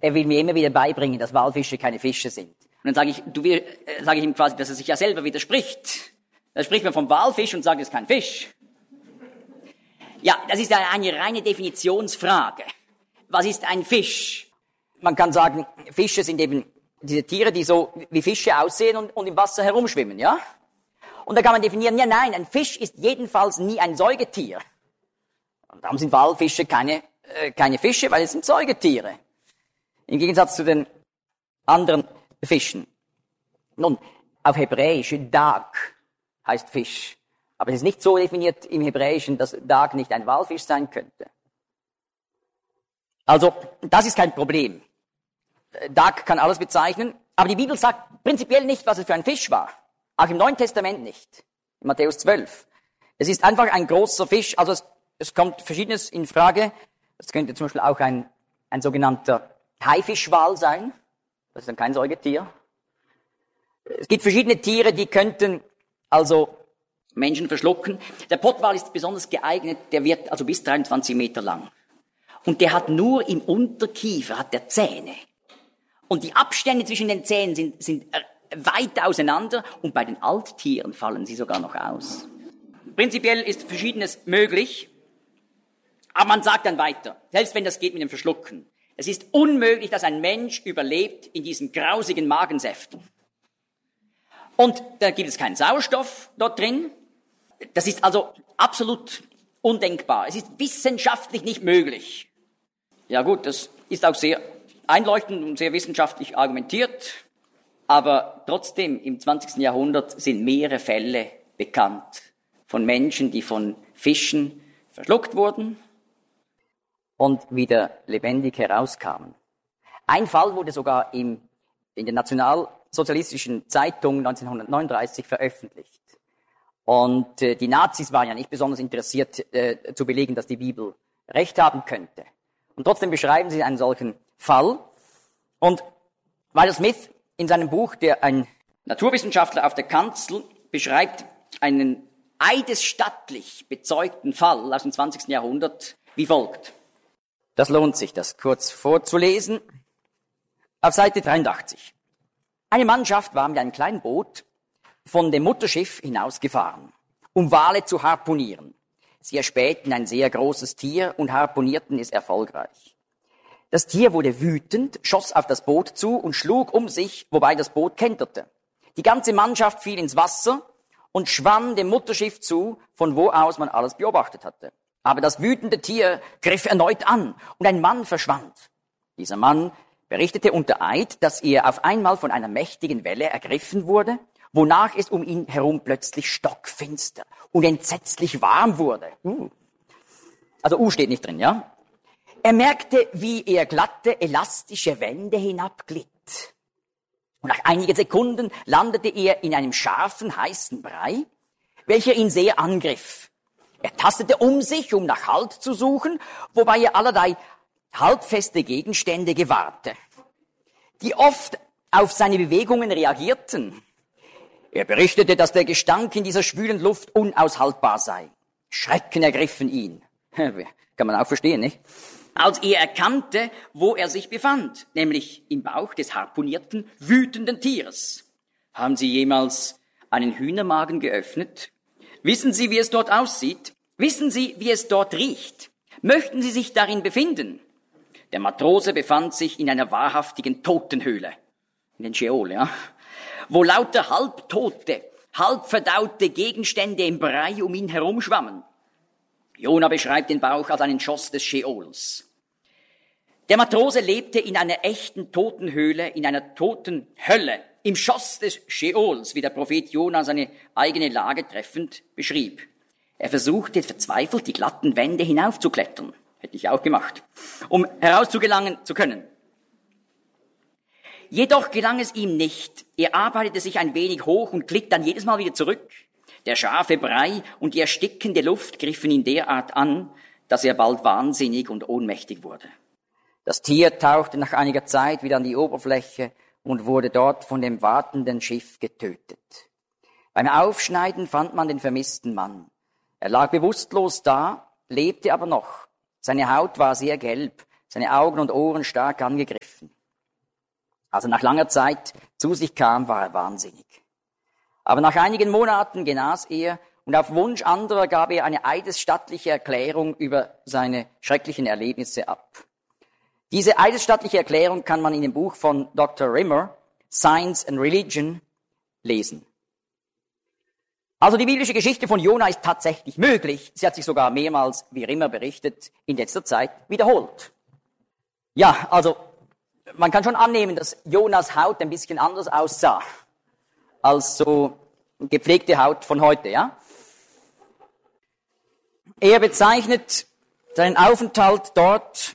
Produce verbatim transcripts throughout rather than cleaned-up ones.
er will mir immer wieder beibringen, dass Walfische keine Fische sind. Und dann sage ich, du, äh, sage ich ihm quasi, dass er sich ja selber widerspricht. Da spricht man vom Walfisch und sagt, es ist kein Fisch. Ja, das ist eine, eine reine Definitionsfrage. Was ist ein Fisch? Man kann sagen, Fische sind eben diese Tiere, die so wie Fische aussehen und, und im Wasser herumschwimmen, ja? Und da kann man definieren, ja nein, ein Fisch ist jedenfalls nie ein Säugetier. Und darum sind Walfische keine, äh, keine Fische, weil es sind Säugetiere. Im Gegensatz zu den anderen Fischen. Nun, auf Hebräisch, Dag heißt Fisch. Aber es ist nicht so definiert im Hebräischen, dass Dag nicht ein Walfisch sein könnte. Also, das ist kein Problem. Dag kann alles bezeichnen, aber die Bibel sagt prinzipiell nicht, was es für ein Fisch war. Auch im Neuen Testament nicht. In Matthäus zwölf. Es ist einfach ein großer Fisch, also es, es kommt Verschiedenes in Frage. Es könnte zum Beispiel auch ein, ein sogenannter Haifischwal sein. Das ist dann kein Säugetier. Es gibt verschiedene Tiere, die könnten also Menschen verschlucken. Der Pottwal ist besonders geeignet, der wird also bis dreiundzwanzig Meter lang. Und der hat nur im Unterkiefer, hat der Zähne. Und die Abstände zwischen den Zähnen sind, sind weit auseinander und bei den Alttieren fallen sie sogar noch aus. Prinzipiell ist Verschiedenes möglich, aber man sagt dann weiter, selbst wenn das geht mit dem Verschlucken. Es ist unmöglich, dass ein Mensch überlebt in diesen grausigen Magensäften. Und da gibt es keinen Sauerstoff dort drin. Das ist also absolut undenkbar. Es ist wissenschaftlich nicht möglich. Ja gut, das ist auch sehr einleuchtend und sehr wissenschaftlich argumentiert. Aber trotzdem, im zwanzigsten Jahrhundert sind mehrere Fälle bekannt von Menschen, die von Fischen verschluckt wurden und wieder lebendig herauskamen. Ein Fall wurde sogar im, in der Nationalsozialistischen Zeitung neunzehnhundertneununddreißig veröffentlicht. Und äh, die Nazis waren ja nicht besonders interessiert, äh, zu belegen, dass die Bibel Recht haben könnte. Und trotzdem beschreiben sie einen solchen Fall. Und Wilder Smith in seinem Buch, der ein Naturwissenschaftler auf der Kanzel beschreibt, einen eidesstattlich bezeugten Fall aus dem zwanzigsten Jahrhundert wie folgt. Das lohnt sich, das kurz vorzulesen. Auf Seite dreiundachtzig. Eine Mannschaft war mit einem kleinen Boot von dem Mutterschiff hinausgefahren, um Wale zu harpunieren. Sie erspähten ein sehr großes Tier und harpunierten es erfolgreich. Das Tier wurde wütend, schoss auf das Boot zu und schlug um sich, wobei das Boot kenterte. Die ganze Mannschaft fiel ins Wasser und schwamm dem Mutterschiff zu, von wo aus man alles beobachtet hatte. Aber das wütende Tier griff erneut an und ein Mann verschwand. Dieser Mann berichtete unter Eid, dass er auf einmal von einer mächtigen Welle ergriffen wurde, wonach es um ihn herum plötzlich stockfinster und entsetzlich warm wurde. Uh. Also U steht nicht drin, ja? Er merkte, wie er glatte, elastische Wände hinabglitt. Und nach einigen Sekunden landete er in einem scharfen, heißen Brei, welcher ihn sehr angriff. Er tastete um sich, um nach Halt zu suchen, wobei er allerlei haltfeste Gegenstände gewahrte, die oft auf seine Bewegungen reagierten. Er berichtete, dass der Gestank in dieser schwülen Luft unaushaltbar sei. Schrecken ergriffen ihn. Kann man auch verstehen, nicht? Als er erkannte, wo er sich befand, nämlich im Bauch des harpunierten, wütenden Tieres. Haben Sie jemals einen Hühnermagen geöffnet? Wissen Sie, wie es dort aussieht? Wissen Sie, wie es dort riecht? Möchten Sie sich darin befinden? Der Matrose befand sich in einer wahrhaftigen Totenhöhle, in den Scheol, ja, wo lauter halbtote, halbverdaute Gegenstände im Brei um ihn herumschwammen. Jona beschreibt den Bauch als einen Schoß des Scheols. Der Matrose lebte in einer echten Totenhöhle, in einer toten Hölle, im Schoß des Scheols, wie der Prophet Jona seine eigene Lage treffend beschrieb. Er versuchte verzweifelt, die glatten Wände hinaufzuklettern. Hätte ich auch gemacht, um herauszugelangen zu können. Jedoch gelang es ihm nicht. Er arbeitete sich ein wenig hoch und glitt dann jedes Mal wieder zurück. Der scharfe Brei und die erstickende Luft griffen ihn derart an, dass er bald wahnsinnig und ohnmächtig wurde. Das Tier tauchte nach einiger Zeit wieder an die Oberfläche und wurde dort von dem wartenden Schiff getötet. Beim Aufschneiden fand man den vermissten Mann. Er lag bewusstlos da, lebte aber noch. Seine Haut war sehr gelb, seine Augen und Ohren stark angegriffen. Als er nach langer Zeit zu sich kam, war er wahnsinnig. Aber nach einigen Monaten genas er und auf Wunsch anderer gab er eine eidesstattliche Erklärung über seine schrecklichen Erlebnisse ab. Diese eidesstattliche Erklärung kann man in dem Buch von Doktor Rimmer, Science and Religion, lesen. Also die biblische Geschichte von Jona ist tatsächlich möglich. Sie hat sich sogar mehrmals, wie Rimmer berichtet, in letzter Zeit wiederholt. Ja, also man kann schon annehmen, dass Jonas Haut ein bisschen anders aussah als so gepflegte Haut von heute, ja? Er bezeichnet seinen Aufenthalt dort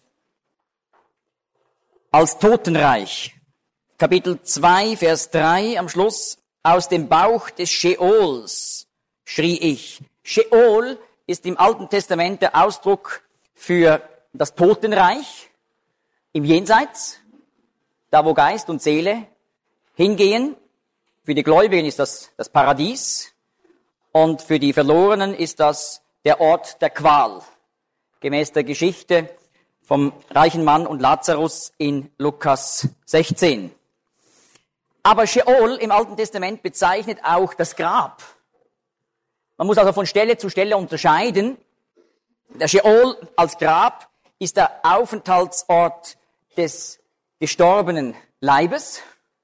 als Totenreich. Kapitel zwei, Vers drei am Schluss. Aus dem Bauch des Scheols schrie ich. Scheol ist im Alten Testament der Ausdruck für das Totenreich im Jenseits, da wo Geist und Seele hingehen. Für die Gläubigen ist das das Paradies und für die Verlorenen ist das der Ort der Qual, gemäß der Geschichte vom reichen Mann und Lazarus in Lukas sechzehn. Aber Scheol im Alten Testament bezeichnet auch das Grab. Man muss also von Stelle zu Stelle unterscheiden. Der Scheol als Grab ist der Aufenthaltsort des gestorbenen Leibes.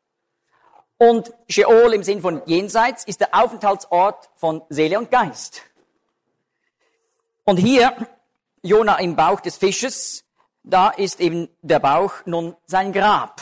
Und Scheol im Sinn von Jenseits ist der Aufenthaltsort von Seele und Geist. Und hier, Jona im Bauch des Fisches, da ist eben der Bauch nun sein Grab.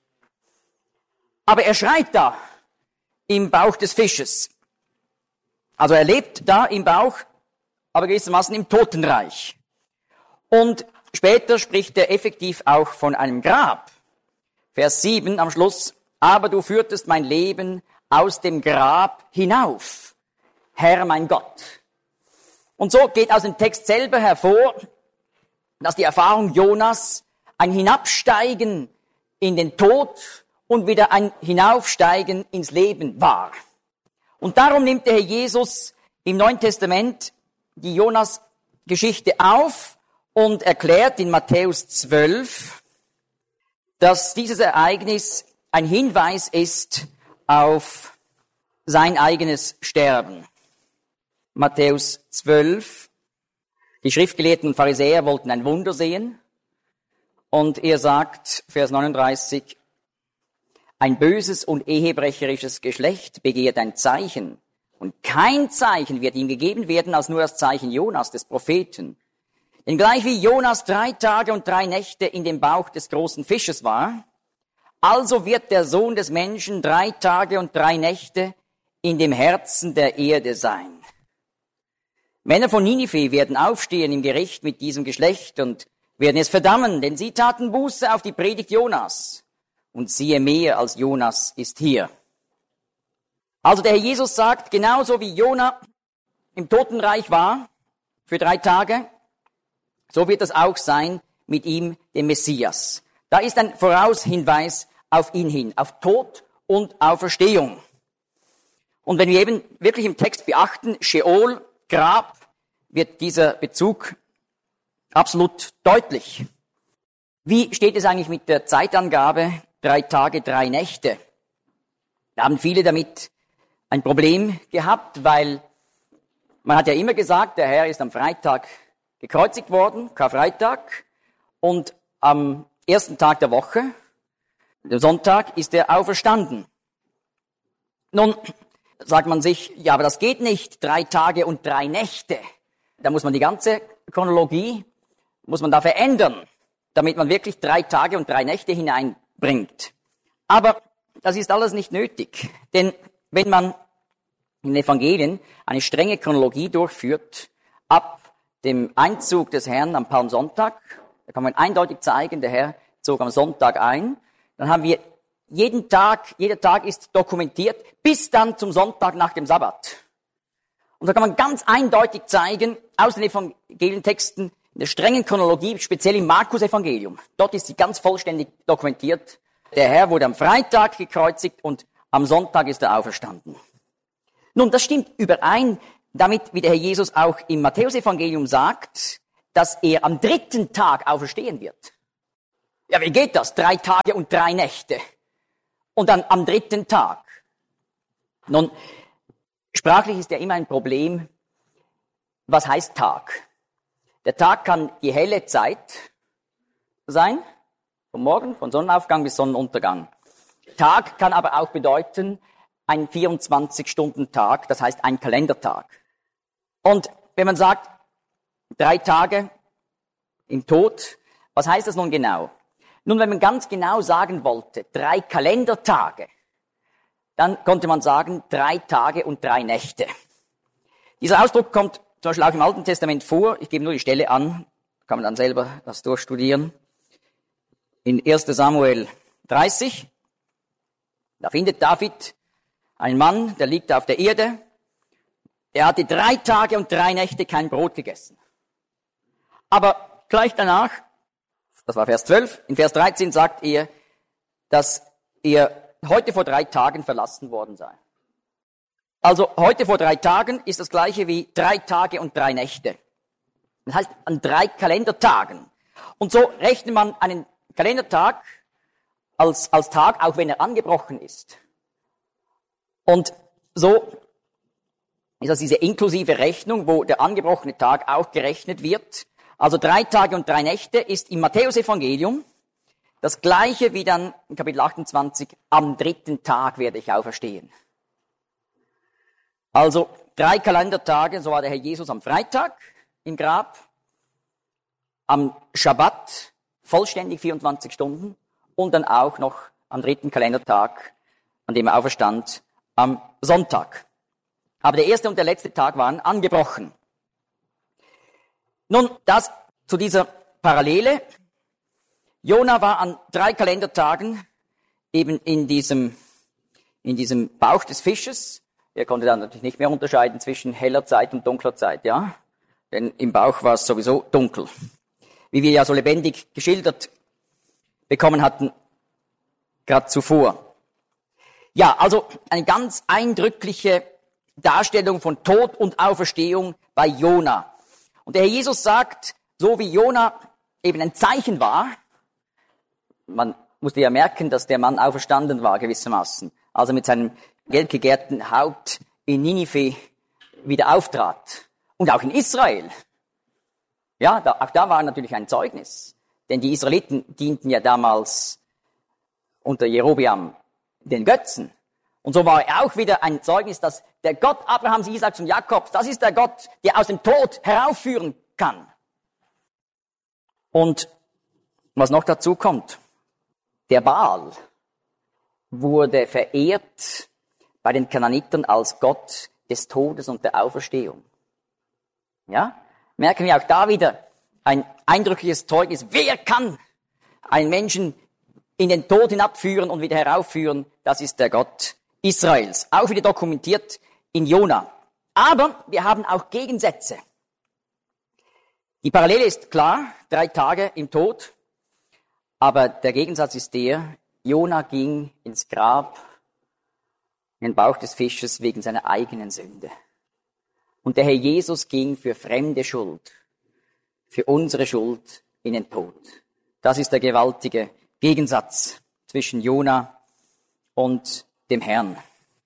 Aber er schreit da im Bauch des Fisches. Also er lebt da im Bauch, aber gewissermaßen im Totenreich. Und später spricht er effektiv auch von einem Grab. Vers sieben am Schluss. Aber du führtest mein Leben aus dem Grab hinauf, Herr mein Gott. Und so geht aus dem Text selber hervor, dass die Erfahrung Jonas ein Hinabsteigen in den Tod und wieder ein Hinaufsteigen ins Leben war. Und darum nimmt der Herr Jesus im Neuen Testament die Jonas-Geschichte auf und erklärt in Matthäus zwölf, dass dieses Ereignis ein Hinweis ist auf sein eigenes Sterben. Matthäus zwölf. Die Schriftgelehrten und Pharisäer wollten ein Wunder sehen. Und er sagt, Vers neununddreißig, ein böses und ehebrecherisches Geschlecht begehrt ein Zeichen. Und kein Zeichen wird ihm gegeben werden, als nur das Zeichen Jonas, des Propheten. Denn gleich wie Jonas drei Tage und drei Nächte in dem Bauch des großen Fisches war, also wird der Sohn des Menschen drei Tage und drei Nächte in dem Herzen der Erde sein. Männer von Ninive werden aufstehen im Gericht mit diesem Geschlecht und werden es verdammen, denn sie taten Buße auf die Predigt Jonas. Und siehe, mehr als Jonas ist hier. Also der Herr Jesus sagt, genauso wie Jona im Totenreich war für drei Tage, so wird es auch sein mit ihm, dem Messias. Da ist ein Voraushinweis auf ihn hin, auf Tod und Auferstehung. Und wenn wir eben wirklich im Text beachten, Scheol, Grab, wird dieser Bezug absolut deutlich. Wie steht es eigentlich mit der Zeitangabe? Drei Tage, drei Nächte. Da haben viele damit ein Problem gehabt, weil man hat ja immer gesagt, der Herr ist am Freitag gekreuzigt worden, Karfreitag, und am ersten Tag der Woche, der Sonntag, ist er auferstanden. Nun sagt man sich, ja, aber das geht nicht, drei Tage und drei Nächte. Da muss man die ganze Chronologie, muss man da verändern, damit man wirklich drei Tage und drei Nächte hineinbringt. Aber das ist alles nicht nötig, denn wenn man in den Evangelien eine strenge Chronologie durchführt, ab dem Einzug des Herrn am Palmsonntag, da kann man eindeutig zeigen, der Herr zog am Sonntag ein, dann haben wir jeden Tag, jeder Tag ist dokumentiert, bis dann zum Sonntag nach dem Sabbat. Und da kann man ganz eindeutig zeigen, aus den Evangelientexten, in der strengen Chronologie, speziell im Markus-Evangelium, dort ist sie ganz vollständig dokumentiert. Der Herr wurde am Freitag gekreuzigt und am Sonntag ist er auferstanden. Nun, das stimmt überein damit, wie der Herr Jesus auch im Matthäus-Evangelium sagt, dass er am dritten Tag auferstehen wird. Ja, wie geht das? Drei Tage und drei Nächte. und dann am dritten Tag. Nun, sprachlich ist ja immer ein Problem, was heißt Tag? Der Tag kann die helle Zeit sein, vom Morgen, von Sonnenaufgang bis Sonnenuntergang. Tag kann aber auch bedeuten, ein vierundzwanzig-Stunden-Tag, das heißt ein Kalendertag. Und wenn man sagt, drei Tage im Tod, was heißt das nun genau? Nun, wenn man ganz genau sagen wollte, drei Kalendertage, dann konnte man sagen, drei Tage und drei Nächte. Dieser Ausdruck kommt zum Beispiel auch im Alten Testament vor. Ich gebe nur die Stelle an, kann man dann selber das durchstudieren. In erster Samuel dreißig, da findet David einen Mann, der liegt auf der Erde. Er hatte drei Tage und drei Nächte kein Brot gegessen. Aber gleich danach, das war Vers zwölf, in Vers dreizehn sagt er, dass er heute vor drei Tagen verlassen worden sei. Also heute vor drei Tagen ist das gleiche wie drei Tage und drei Nächte. Das heißt an drei Kalendertagen. Und so rechnet man einen Kalendertag als, als Tag, auch wenn er angebrochen ist. Und so ist das diese inklusive Rechnung, wo der angebrochene Tag auch gerechnet wird. Also drei Tage und drei Nächte ist im Matthäusevangelium das gleiche wie dann in Kapitel achtundzwanzig, am dritten Tag werde ich auferstehen. Also drei Kalendertage, so war der Herr Jesus am Freitag im Grab, am Schabbat vollständig vierundzwanzig Stunden und dann auch noch am dritten Kalendertag, an dem er auferstand, am Sonntag. Aber der erste und der letzte Tag waren angebrochen. Nun, das zu dieser Parallele. Jona war an drei Kalendertagen eben in diesem, in diesem Bauch des Fisches. Er konnte dann natürlich nicht mehr unterscheiden zwischen heller Zeit und dunkler Zeit, ja. Denn im Bauch war es sowieso dunkel. Wie wir ja so lebendig geschildert bekommen hatten, gerade zuvor. Ja, also eine ganz eindrückliche Darstellung von Tod und Auferstehung bei Jona. Und der Herr Jesus sagt, so wie Jona eben ein Zeichen war, man musste ja merken, dass der Mann auferstanden war gewissermaßen, als er mit seinem gelb gegärten Haupt in Ninive wieder auftrat. Und auch in Israel. Ja, da, auch da war natürlich ein Zeugnis. Denn die Israeliten dienten ja damals unter Jerobeam den Götzen. Und so war er auch wieder ein Zeugnis, dass der Gott Abrahams, Isaaks und Jakobs, das ist der Gott, der aus dem Tod heraufführen kann. Und was noch dazu kommt, der Baal wurde verehrt bei den Kanaanitern als Gott des Todes und der Auferstehung. Ja, merken wir auch da wieder ein eindrückliches Zeugnis. Wer kann einen Menschen in den Tod hinabführen und wieder heraufführen? Das ist der Gott Israels. Auch wieder dokumentiert in Jona. Aber wir haben auch Gegensätze. Die Parallele ist klar, drei Tage im Tod. Aber der Gegensatz ist der, Jona ging ins Grab, in den Bauch des Fisches wegen seiner eigenen Sünde. Und der Herr Jesus ging für fremde Schuld, für unsere Schuld in den Tod. Das ist der gewaltige Gegensatz zwischen Jona und dem Herrn.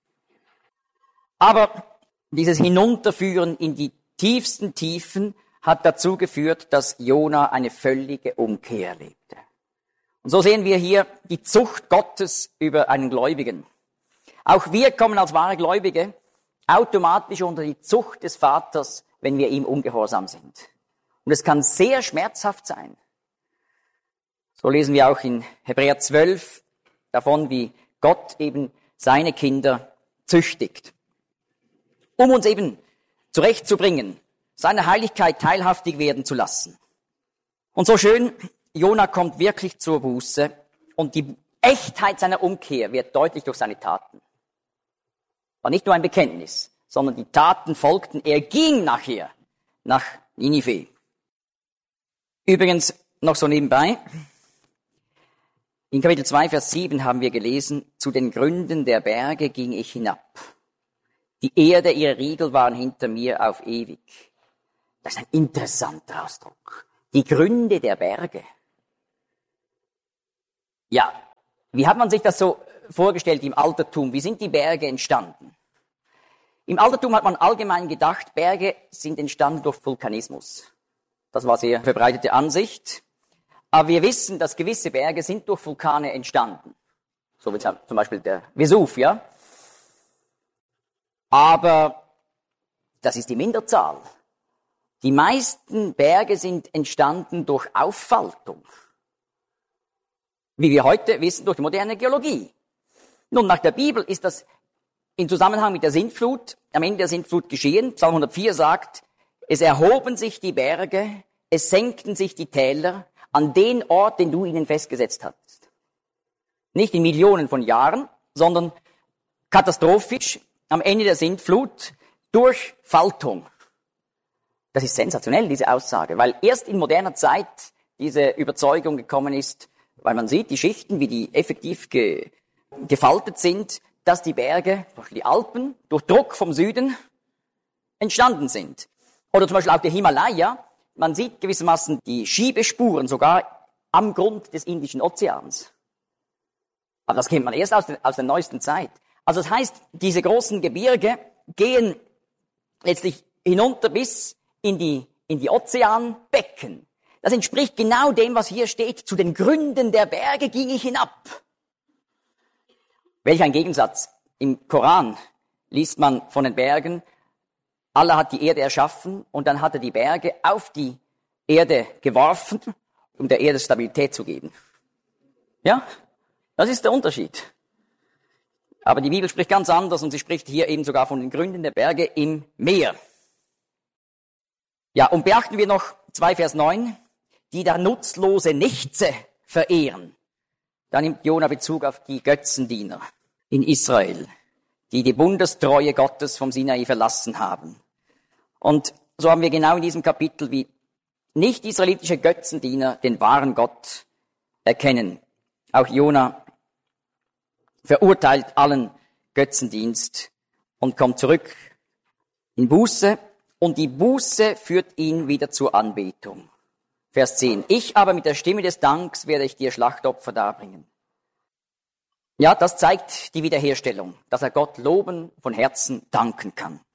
Aber dieses Hinunterführen in die tiefsten Tiefen hat dazu geführt, dass Jona eine völlige Umkehr lebte. Und so sehen wir hier die Zucht Gottes über einen Gläubigen. Auch wir kommen als wahre Gläubige automatisch unter die Zucht des Vaters, wenn wir ihm ungehorsam sind. Und es kann sehr schmerzhaft sein. So lesen wir auch in Hebräer zwölf davon, wie Gott eben seine Kinder züchtigt, um uns eben zurechtzubringen, seiner Heiligkeit teilhaftig werden zu lassen. Und so schön, Jona kommt wirklich zur Buße und die Echtheit seiner Umkehr wird deutlich durch seine Taten. War nicht nur ein Bekenntnis, sondern die Taten folgten. Er ging nachher nach Ninive. Übrigens noch so nebenbei. In Kapitel zwei, Vers sieben haben wir gelesen, zu den Gründen der Berge ging ich hinab. Die Erde, ihre Riegel waren hinter mir auf ewig. Das ist ein interessanter Ausdruck. Die Gründe der Berge. Ja, wie hat man sich das so vorgestellt im Altertum, wie sind die Berge entstanden? Im Altertum hat man allgemein gedacht, Berge sind entstanden durch Vulkanismus. Das war sehr verbreitete Ansicht. Aber wir wissen, dass gewisse Berge sind durch Vulkane entstanden. So wie zum Beispiel der Vesuv, ja. Aber das ist die Minderzahl. Die meisten Berge sind entstanden durch Auffaltung. Wie wir heute wissen, durch die moderne Geologie. Nun, nach der Bibel ist das im Zusammenhang mit der Sintflut, am Ende der Sintflut geschehen. Psalm hundertvier sagt, es erhoben sich die Berge, es senkten sich die Täler an den Ort, den du ihnen festgesetzt hattest. Nicht in Millionen von Jahren, sondern katastrophisch am Ende der Sintflut durch Faltung. Das ist sensationell, diese Aussage, weil erst in moderner Zeit diese Überzeugung gekommen ist, weil man sieht, die Schichten, wie die effektiv ge, gefaltet sind, dass die Berge, zum Beispiel die Alpen, durch Druck vom Süden entstanden sind. Oder zum Beispiel auch der Himalaya. Man sieht gewissermaßen die Schiebespuren sogar am Grund des Indischen Ozeans. Aber das kennt man erst aus, den, aus der neuesten Zeit. Also das heißt, diese großen Gebirge gehen letztlich hinunter bis in die, in die Ozeanbecken. Das entspricht genau dem, was hier steht. Zu den Gründen der Berge ging ich hinab. Welch ein Gegensatz. Im Koran liest man von den Bergen, Allah hat die Erde erschaffen und dann hat er die Berge auf die Erde geworfen, um der Erde Stabilität zu geben. Ja, das ist der Unterschied. Aber die Bibel spricht ganz anders und sie spricht hier eben sogar von den Gründen der Berge im Meer. Ja, und beachten wir noch zwei Vers neun, die da nutzlose Nichtse verehren. Da nimmt Jona Bezug auf die Götzendiener in Israel, die die Bundestreue Gottes vom Sinai verlassen haben. Und so haben wir genau in diesem Kapitel, wie nicht-israelitische Götzendiener den wahren Gott erkennen. Auch Jona verurteilt allen Götzendienst und kommt zurück in Buße, und die Buße führt ihn wieder zur Anbetung. Vers zehn. Ich aber mit der Stimme des Danks werde ich dir Schlachtopfer darbringen. Ja, das zeigt die Wiederherstellung, dass er Gott loben, von Herzen danken kann.